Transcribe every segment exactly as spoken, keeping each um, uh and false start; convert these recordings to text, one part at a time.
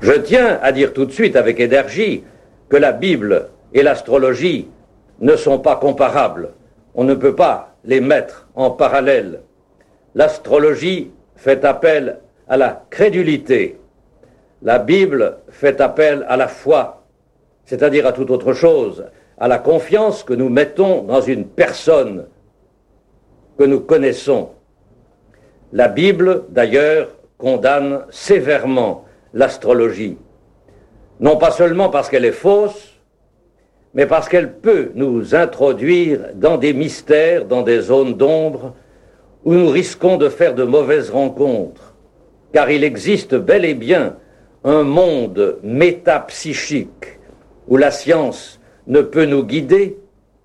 Je tiens à dire tout de suite avec énergie que la Bible et l'astrologie ne sont pas comparables. On ne peut pas les mettre en parallèle. L'astrologie fait appel à la crédulité. La Bible fait appel à la foi, c'est-à-dire à toute autre chose, à la confiance que nous mettons dans une personne que nous connaissons. La Bible, d'ailleurs, condamne sévèrement l'astrologie, non pas seulement parce qu'elle est fausse, mais parce qu'elle peut nous introduire dans des mystères, dans des zones d'ombre, où nous risquons de faire de mauvaises rencontres, car il existe bel et bien un monde métapsychique où la science ne peut nous guider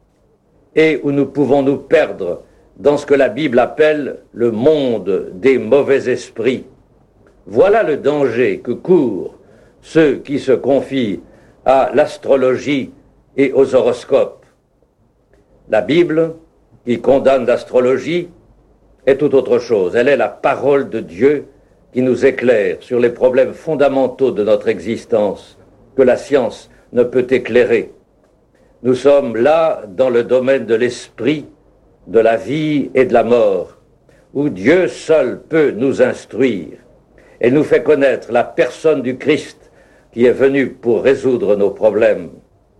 et où nous pouvons nous perdre dans ce que la Bible appelle le monde des mauvais esprits. Voilà le danger que courent ceux qui se confient à l'astrologie et aux horoscopes. La Bible, qui condamne l'astrologie, est tout autre chose. Elle est la parole de Dieu qui nous éclaire sur les problèmes fondamentaux de notre existence que la science ne peut éclairer. Nous sommes là dans le domaine de l'esprit, de la vie et de la mort, où Dieu seul peut nous instruire et nous fait connaître la personne du Christ qui est venu pour résoudre nos problèmes.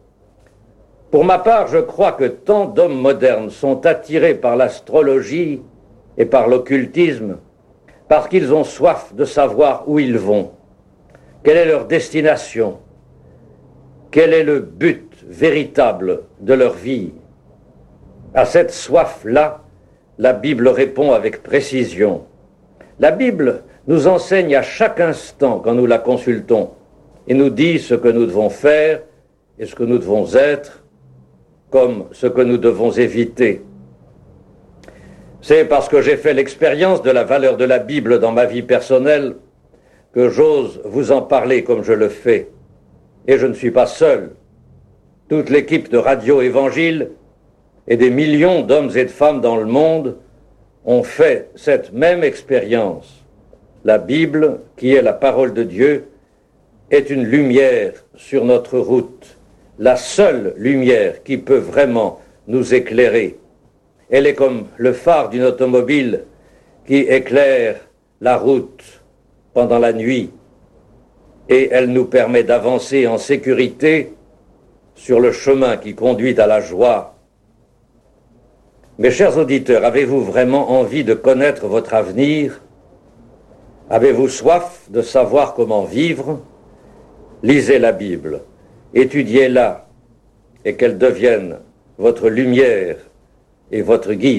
Pour ma part, je crois que tant d'hommes modernes sont attirés par l'astrologie et par l'occultisme parce qu'ils ont soif de savoir où ils vont, quelle est leur destination, quel est le but véritable de leur vie. À cette soif-là, la Bible répond avec précision. La Bible nous enseigne à chaque instant quand nous la consultons et nous dit ce que nous devons faire et ce que nous devons être, comme ce que nous devons éviter. C'est parce que j'ai fait l'expérience de la valeur de la Bible dans ma vie personnelle que j'ose vous en parler comme je le fais. Et je ne suis pas seul. Toute l'équipe de Radio Évangile et des millions d'hommes et de femmes dans le monde ont fait cette même expérience. La Bible, qui est la parole de Dieu, est une lumière sur notre route, la seule lumière qui peut vraiment nous éclairer. Elle est comme le phare d'une automobile qui éclaire la route pendant la nuit et elle nous permet d'avancer en sécurité sur le chemin qui conduit à la joie. Mes chers auditeurs, avez-vous vraiment envie de connaître votre avenir? Avez-vous soif de savoir comment vivre? Lisez la Bible, étudiez-la et qu'elle devienne votre lumière et votre guide.